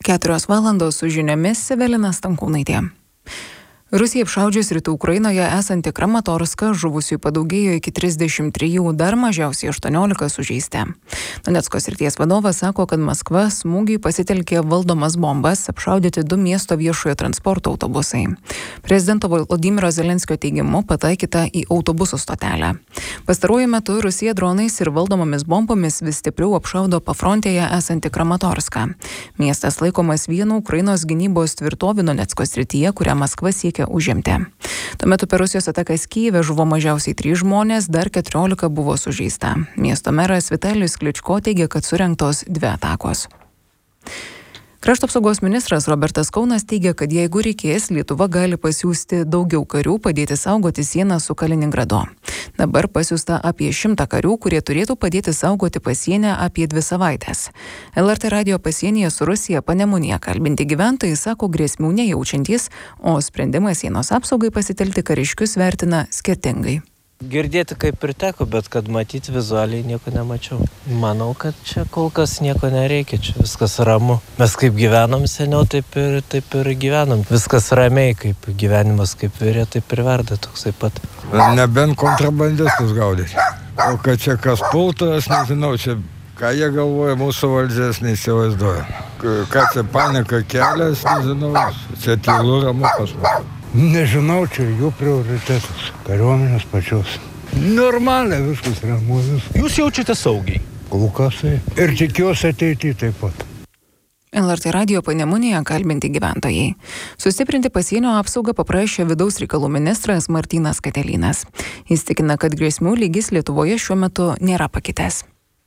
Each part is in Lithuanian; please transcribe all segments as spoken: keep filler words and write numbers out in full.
Keturios valandos su žiniomis Evelina Stankūnaitė. Rusija apšaudžius rytų Ukrainoje esantį Kramatorską, žuvusiųjų padaugėjo iki trisdešimt trijų, dar mažiausiai aštuoniolika sužeisti. Donecko srities vadovas sako, kad Maskva smūgiui pasitelkė valdomas bombas, apšaudyti du miesto viešojo transporto autobusai. Prezidento Volodymyro Zelenskio teigimu pataikyta į autobusų stotelę. Pastaruoju metu Rusija dronais ir valdomomis bombomis vis stipriau apšaudo pafrontėje esantį Kramatorską. Miestas laikomas vienu Ukrainos gynybos tvirtovių Donecko srityje, kurią Maskva siekia užimti. Tuo metu per Rusijos atakas Kyjive žuvo mažiausiai trys žmonės, dar keturiolika buvo sužeista. Miesto meras Vitalijus Kličko teigia, kad surengtos dvi atakos. Krašto apsaugos ministras Robertas Kaunas teigia, kad jeigu reikės, Lietuva gali pasiųsti daugiau karių padėti saugoti sieną su Kaliningradu. Dabar pasiųsta apie šimtą karių, kurie turėtų padėti saugoti pasienę apie dvi savaitės. L R T radijo pasienyje su Rusija Panemunėje kalbinti gyventojai sako grėsmių nejaučiantys, o sprendimą sienos apsaugai pasitelkti kariškius vertina skirtingai. Girdėti kaip ir teko, bet kad matyti vizualiai nieko nemačiau. Manau, kad čia kol kas nieko nereikia, čia viskas ramu. Mes kaip gyvenom seniau, taip ir, taip ir gyvenom. Viskas ramiai, kaip gyvenimas kaip virė, taip ir verda toksai pat. Nebent kontrabandistus gaudyti. O kad čia kas pultų, aš nežinau, čia ką jie galvoja, mūsų valdžias neįsivaizduoja. Ką čia panika kelias, nežinau, čia tylu ramu pas mus. Nežinau, čia jų prioritetas, kariuomenės pačios. Normaliai viskas ramu. Jūs jaučiate saugiai? Kol kas ir tikiuosi ateityje taip pat. L R T radijo Panemunėje kalbinti gyventojai. Sustiprinti pasienio apsaugą paprašė vidaus reikalų ministras Martynas Katelynas. Jis tikina, kad grėsmių lygis Lietuvoje šiuo metu nėra pakitęs.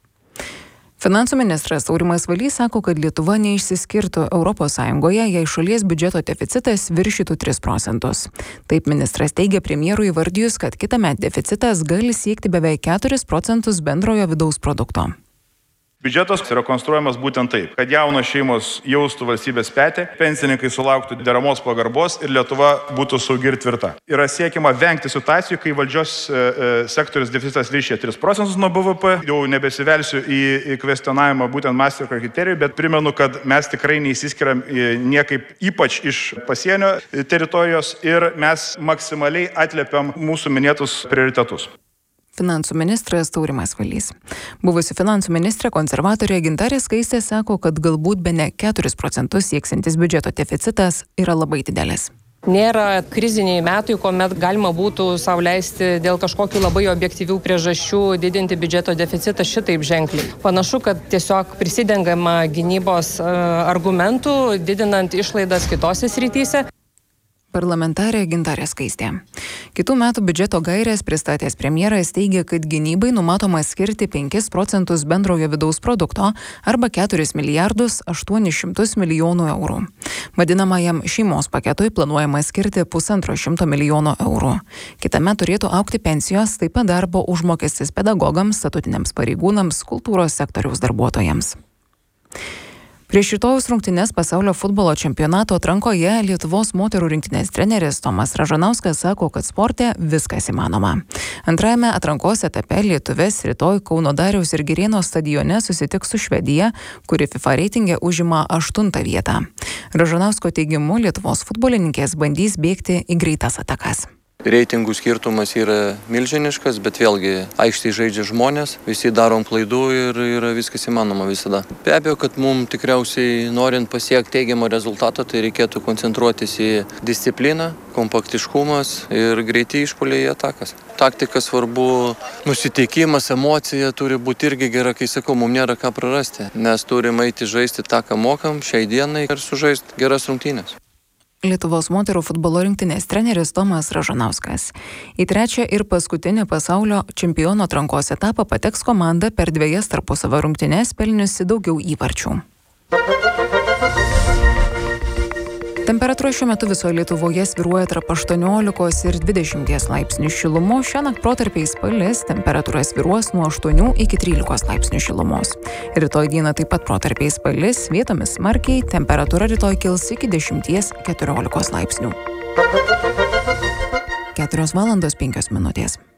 Finansų ministras Aurimas Valys sako, kad Lietuva neišsiskirtų Europos Sąjungoje, jei šalies biudžeto deficitas viršytų tris procentus. Taip ministras teigia premjerui įvardijus, kad kitąmet deficitas gali siekti beveik keturis procentus bendrojo vidaus produkto. Biudžetas yra konstruojamas būtent taip, kad jaunos šeimos jaustų valstybės petį, pensininkai sulauktų deramos pagarbos ir Lietuva būtų saugi ir tvirta. Yra siekiama vengti situacijų, kai valdžios e, e, sektorius deficitas viršija tris procentus nuo B V P. Jau nebesivelsiu į, į kvestionavimą būtent Maastrichto kriterijų, bet primenu, kad mes tikrai neįsiskiriam niekaip ypač iš pasienio teritorijos ir mes maksimaliai atliepiam mūsų minėtus prioritetus. Finansų ministras Aurimas Valys. Buvusi finansų ministrė konservatorė Gintarė Skaistė sako, kad galbūt bene keturis procentus sieksintis biudžeto deficitas yra labai didelis. Nėra kriziniai metai, kuomet galima būtų sau leisti dėl kažkokių labai objektyvių priežasčių didinti biudžeto deficitą šitaip ženkliai. Panašu, kad tiesiog prisidengama gynybos argumentų, didinant išlaidas kitose srityse. Parlamentarė Gintarė Skaistė. Kitų metų biudžeto gairės pristatęs premjeras teigia, kad gynybai numatoma skirti penkis procentus bendrojo vidaus produkto arba keturis milijardus aštuonis šimtus milijonų eurų. Vadinamajam šeimos paketui planuojama skirti pusantro šimto milijono eurų. Kitąmet turėtų augti pensijos, taip pat darbo užmokestis pedagogams, statutiniams pareigūnams, kultūros sektoriaus darbuotojams. Prieš rytojaus rungtynes pasaulio futbolo čempionato atrankoje Lietuvos moterų rinktinės treneris Tomas Ražanauskas sako, kad sporte viskas įmanoma. Antrajame atrankos etape lietuvės rytoj Kauno Dariaus ir Girėno stadione susitiks su Švedija, kuri FIFA reitinge užima aštuntą vietą. Ražanausko teigimu, Lietuvos futbolininkės bandys bėgti į greitas atakas. Reitingų skirtumas yra milžiniškas, bet vėlgi aikštėje žaidžia žmonės, visi darom klaidų ir yra viskas įmanoma visada. Be abejo, kad mums tikriausiai norint pasiekti teigiamą rezultatą, tai reikėtų koncentruotis į discipliną, kompaktiškumas ir greiti išpuoliai į atakas. Taktika svarbu, nusiteikimas, emocija turi būti irgi gera, kai sakau, mums nėra ką prarasti, nes turim eiti žaisti tą, ką mokam šiai dienai ir sužaisti geras rungtynes. Lietuvos moterų futbolo rinktinės treneris Tomas Ražanauskas. Į trečią ir paskutinį pasaulio čempiono atrankos etapą pateks komanda per dvejas tarpusavio rungtynes pelniusi daugiau įvarčių. Temperatūra šiuo metu visoje Lietuvoje svyruoja tarp aštuoniolikos ir dvidešimties laipsnių šilumos. Šiąnakt protarpiais palis, temperatūra svyruos nuo aštuonių iki trylikos laipsnių šilumos. Rytoj dieną taip pat protarpiais palis, vietomis smarkiai, temperatūra rytoj kils iki dešimties keturiolikos laipsnių. keturios valandos penkios minutės.